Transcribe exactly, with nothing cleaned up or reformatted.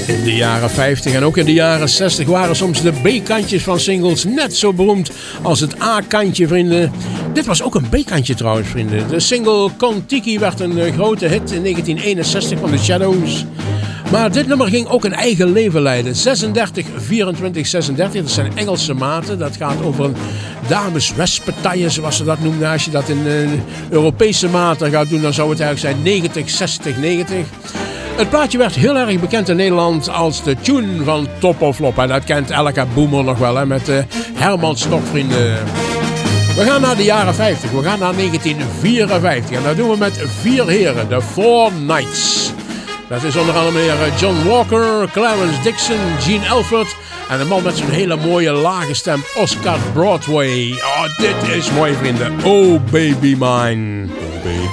In de jaren vijftig en ook in de jaren zestig waren soms de B-kantjes van singles net zo beroemd als het A-kantje, vrienden. Dit was ook een B-kantje trouwens, vrienden. De single Kon-Tiki werd een grote hit in negentien eenenzestig van The Shadows. Maar dit nummer ging ook een eigen leven leiden. zesendertig, vierentwintig, zesendertig. Dat zijn Engelse maten. Dat gaat over een dames-respetaille, zoals ze dat noemen. Als je dat in uh, Europese maten gaat doen, dan zou het eigenlijk zijn negentig, zestig, negentig. Het plaatje werd heel erg bekend in Nederland als de tune van Top of Flop. En dat kent elke boomer nog wel, hè, met uh, Herman Stok, vrienden. We gaan naar de jaren vijftig. We gaan naar negentien vierenvijftig. En dat doen we met vier heren. De Four Knights. Dat is onder andere meneer John Walker, Clarence Dixon, Gene Elford en een man met zo'n hele mooie lage stem, Oscar Broadway. Oh, dit is mooi, vrienden. Oh, baby mine. Oh, baby